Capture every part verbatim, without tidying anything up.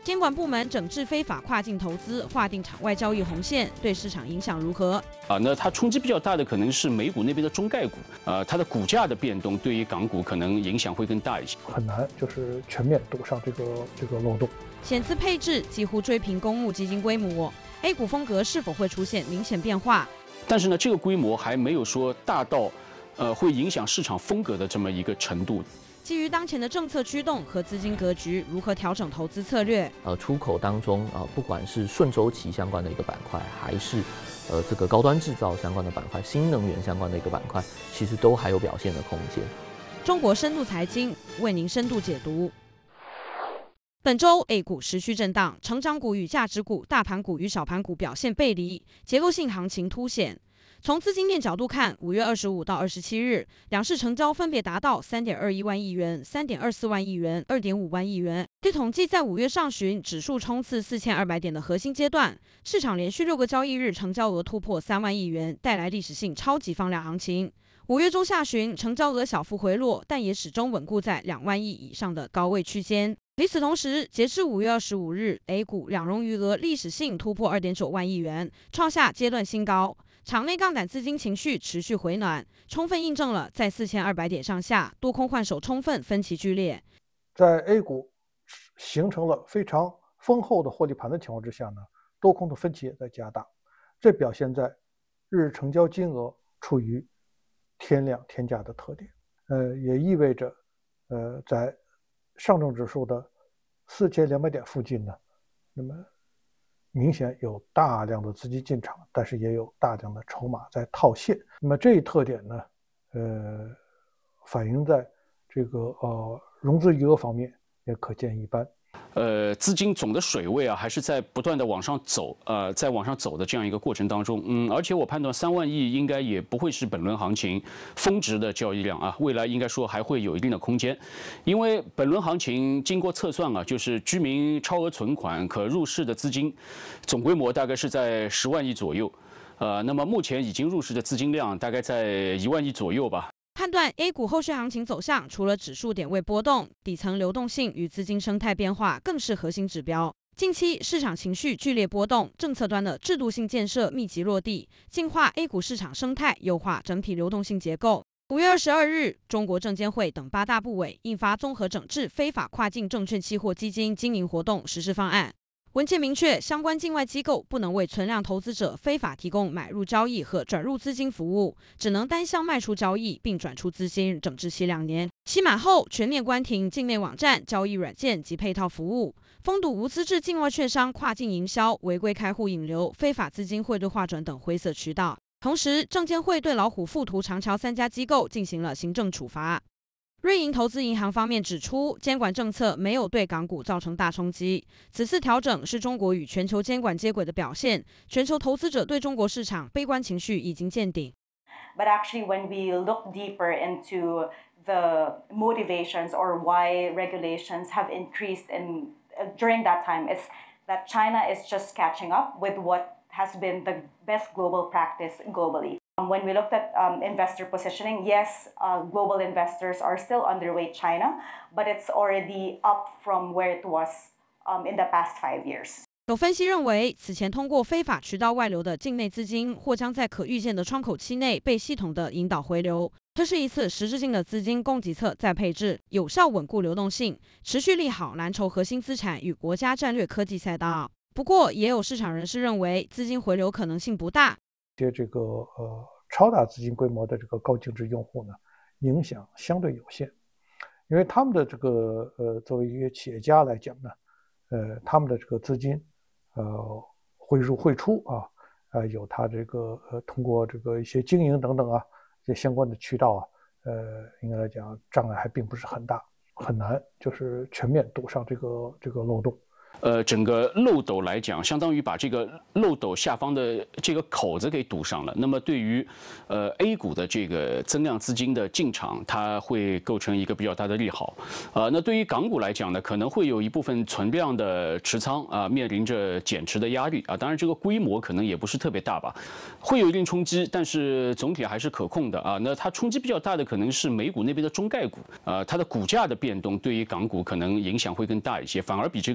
监管部门整治非法跨境投资，划定场外交易红线，对市场影响如何？ 啊，那它冲击比较大的可能是美股那边的中概股，呃，它的股价的变动对于港股可能影响会更大一些。 很难就是全面堵上这个这个漏洞。 险资配置几乎追平公募基金规模 ，A 股风格是否会出现明显变化？ 但是呢，这个规模还没有说大到，呃，会影响市场风格的这么一个程度。 基于当前的政策驱动和资金格局，如何调整投资策略？ 呃，出口当中啊、呃，不管是顺周期相关的一个板块，还是呃这个高端制造相关的板块、新能源相关的一个板块，其实都还有表现的空间。 中国深度财经为您深度解读。本周 A 股持续震荡，成长股与价值股、大盘股与小盘股表现背离，结构性行情凸显。从资金面角度看，五月二十五到二十七日，两市成交分别达到三点二一万亿元、三点二四万亿元、二点五万亿元。据统计，在五月上旬指数冲刺四千二百点的核心阶段，市场连续六个交易日成交额突破三万亿元，带来历史性超级放量行情。五月中下旬，成交额小幅回落，但也始终稳固在两万亿以上的高位区间。与此同时，截至五月二十五日 ，A 股两融余额历史性突破二点九万亿元，创下阶段新高。场内杠杆资金情绪持续回暖，充分印证了在四千二百点上下多空换手充分，分歧剧烈。 在 A 股形成了非常丰厚的获利盘的情况之下呢，多空的分歧也在加大，这表现在日成交金额处于天量天价的特点，呃，也意味着，呃，在上证指数的四千两百点附近呢，那么明显有大量的资金进场，但是也有大量的筹码在套现。那么这一特点呢，呃，反映在这个呃融资余额方面也可见一斑。 呃，资金总的水位啊，还是在不断的往上走，呃，在往上走的这样一个过程当中，嗯，而且我判断三万亿应该也不会是本轮行情峰值的交易量啊，未来应该说还会有一定的空间，因为本轮行情经过测算啊，就是居民超额存款可入市的资金总规模大概是在十万亿左右，呃，那么目前已经入市的资金量大概在一万亿左右吧。 判断 A 股后续行情走向，除了指数点位波动，底层流动性与资金生态变化更是核心指标。近期市场情绪剧烈波动，政策端的制度性建设密集落地，净化 A 股市场生态，优化整体流动性结构。五月二十二日，中国证监会等八大部委印发综合整治非法跨境证券期货基金经营活动实施方案。文件明确，相关境外机构不能为存量投资者非法提供买入交易和转入资金服务，只能单向卖出交易并转出资金，整治期两年。期满后，全面关停境内网站、交易软件及配套服务，封堵无资质境外券商跨境营销、违规开户引流、非法资金汇兑划转等灰色渠道。同时，证监会对老虎、富途、长桥三家机构进行了行政处罚。瑞银投资银行方面指出，监管政策没有对港股造成大冲击。此次调整是中国与全球监管接轨的表现，全球投资者对中国市场悲观情绪已经见顶。 But actually, when we look deeper into the motivations or why regulations have increased in uh, during that time, it's that China is just catching up with what has been the best global practice globally. Um, when we looked at um, investor positioning, yes, uh, global investors are still underweight China, but it's already up from where it was um, in the past five years. 有分析认为，此前通过非法渠道外流的境内资金，或将在可预见的窗口期内被系统的引导回流。这是一次实质性的资金供给侧再配置，有效稳固流动性，持续利好蓝筹核心资产与国家战略科技赛道。不过，也有市场人士认为，资金回流可能性不大。 些这个呃超大资金规模的这个高净值用户呢，影响相对有限，因为他们的这个呃作为一个企业家来讲呢，呃他们的这个资金呃汇入汇出啊，呃有他这个呃通过这个一些经营等等啊这些相关的渠道啊，呃应该来讲障碍还并不是很大，很难就是全面堵上这个这个漏洞。 呃，整个漏斗来讲，相当于把这个漏斗下方的这个口子给堵上了。那么对于呃 A 股的这个增量资金的进场，它会构成一个比较大的利好。呃，那对于港股来讲呢，可能会有一部分存量的持仓啊、呃，面临着减持的压力啊。当然，这个规模可能也不是特别大吧，会有一定冲击，但是总体还是可控的啊。那它冲击比较大的可能是美股那边的中概股啊、呃，它的股价的变动对于港股可能影响会更大一些，反而比这个资金面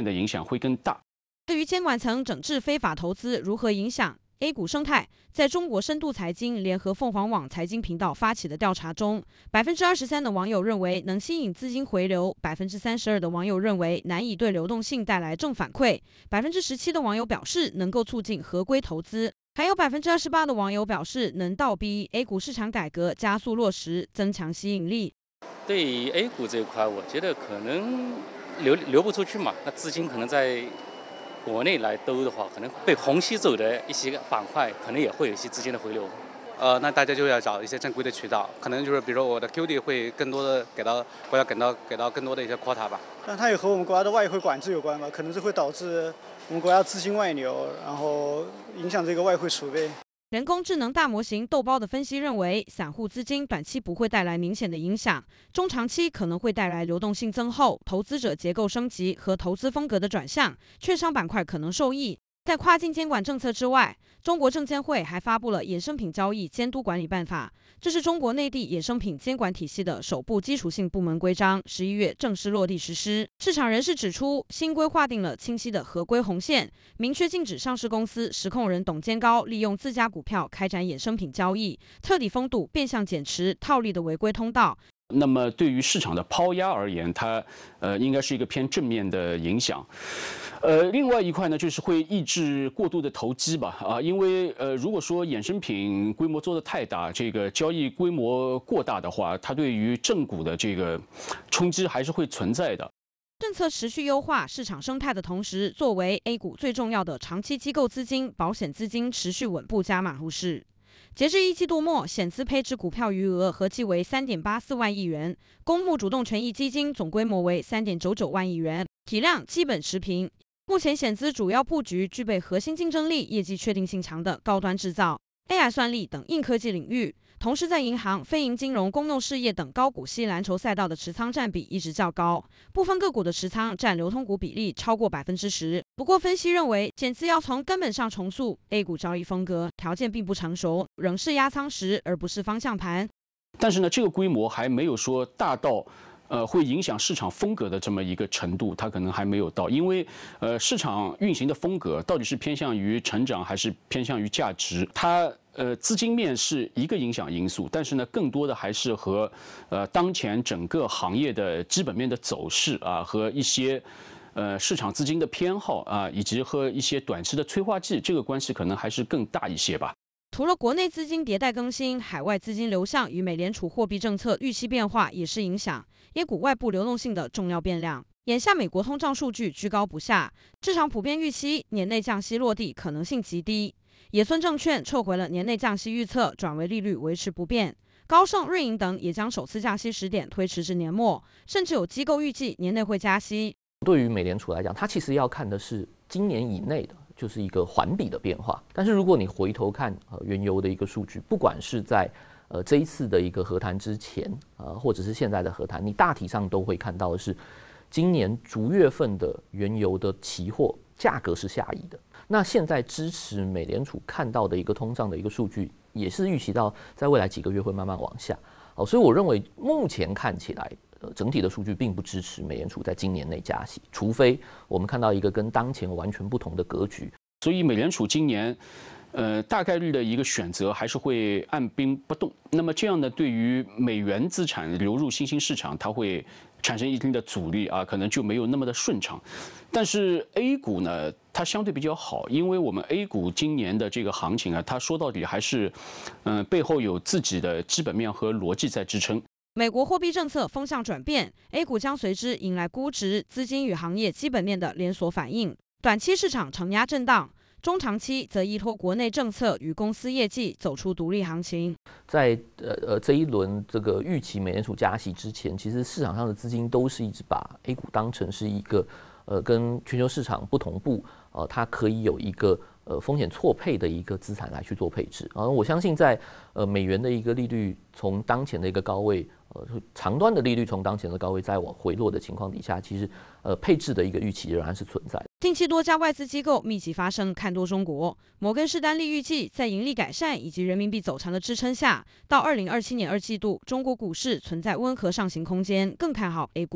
面的影响会更大。 对于监管层整治非法投资如何影响 A 股生态，在中国深度财经联合凤凰网财经频道发起的调查中，百分之二十三的网友认为能吸引资金回流，百分之三十二的网友认为难以对流动性带来正反馈，百分之十七的网友表示能够促进合规投资，还有百分之二十八的网友表示能倒逼 A 股市场改革加速落实，增强吸引力。 对于 A 股这一块，我觉得可能流流不出去嘛，那资金可能在国内来兜的话，可能被虹吸走的一些板块，可能也会有一些资金的回流。 呃，那大家就要找一些正规的渠道，可能就是比如说我的 Q D 会更多的给到国家给到给到更多的一些 quota 吧。 但它也和我们国家的外汇管制有关吧，可能是会导致我们国家资金外流，然后影响这个外汇储备。 人工智能大模型豆包的分析认为，散户资金短期不会带来明显的影响，中长期可能会带来流动性增厚、投资者结构升级和投资风格的转向，券商板块可能受益。在跨境监管政策之外，中国证监会还发布了《衍生品交易监督管理办法》，这是中国内地衍生品监管体系的首部基础性部门规章，十一月正式落地实施。市场人士指出，新规划定了清晰的合规红线，明确禁止上市公司实控人董监高利用自家股票开展衍生品交易，彻底封堵变相减持套利的违规通道。 那么对于市场的抛压而言，它呃应该是一个偏正面的影响。呃，另外一块呢，就是会抑制过度的投机吧，啊，因为呃，如果说衍生品规模做得太大，这个交易规模过大的话，它对于正股的这个冲击还是会存在的。 政策持续优化市场生态的同时，作为 A 股最重要的长期机构资金、保险资金持续稳步加码入市。截至一季度末，险资配置股票余额合计为 三点八四万亿元，公募主动权益基金总规模为 三点九九万亿元，体量基本持平。目前险资主要布局具备核心竞争力、业绩确定性强的高端制造、A I 算力等硬科技领域，同时在银行、非银金融、公用事业等高股息蓝筹赛道的持仓占比一直较高，部分个股的持仓占流通股比例超过百分之十。不过，分析认为，险资要从根本上重塑 A 股交易风格，条件并不成熟，仍是压仓石而不是方向盘。 但是呢，这个规模还没有说大到。呃，会影响市场风格的这么一个程度，它可能还没有到，因为呃，市场运行的风格到底是偏向于成长还是偏向于价值，它呃资金面是一个影响因素，但是呢，更多的还是和呃当前整个行业的基本面的走势啊，和一些呃市场资金的偏好啊，以及和一些短期的催化剂，这个关系可能还是更大一些吧。 除了国内资金迭代更新，海外资金流向与美联储货币政策预期变化也是影响 A 股外部流动性的重要变量。眼下美国通胀数据居高不下，市场普遍预期年内降息落地可能性极低。野村证券撤回了年内降息预测，转为利率维持不变。高盛、瑞银等也将首次降息时点推迟至年末，甚至有机构预计年内会加息。 对于美联储来讲，它其实要看的是今年以内的。就是一个环比的变化，但是如果你回头看呃原油的一个数据，不管是在呃这一次的一个和谈之前，呃或者是现在的和谈，你大体上都会看到的是，今年逐月份的原油的期货价格是下移的。那现在支持美联储看到的一个通胀的一个数据，也是预期到在未来几个月会慢慢往下。哦，所以我认为目前看起来。呃，整体的数据并不支持美联储在今年内加息，除非我们看到一个跟当前完全不同的格局。 所以美联储今年，呃，大概率的一个选择还是会按兵不动。那么这样呢，对于美元资产流入新兴市场，它会产生一定的阻力啊，可能就没有那么的顺畅。但是 A 股呢，它相对比较好，因为我们 A 股今年的这个行情啊，它说到底还是，嗯、呃，背后有自己的基本面和逻辑在支撑。 美国货币政策风向转变 ，A 股将随之迎来估值、资金与行业基本面的连锁反应。短期市场承压震荡，中长期则依托国内政策与公司业绩走出独立行情。 在呃呃这一轮这个预期美联储加息之前，其实市场上的资金都是一直把 A 股当成是一个呃跟全球市场不同步，呃它可以有一个。呃，风险错配的一个资产来去做配置，而、呃、我相信在呃美元的一个利率从当前的一个高位，呃长端的利率从当前的高位再往回落的情况底下，其实呃配置的一个预期仍然是存在的。 近期多家外资机构密集发声看多中国，摩根士丹利预计在盈利改善以及人民币走强的支撑下，到二零二七年二季度，中国股市存在温和上行空间，更看好 A 股。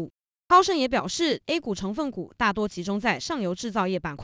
高盛也表示 ，A 股成分股大多集中在上游制造业板块。